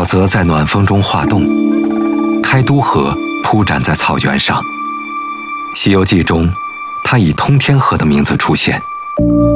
沼泽在暖风中化冻，开都河铺展在草原上。《西游记》中，它以通天河的名字出现。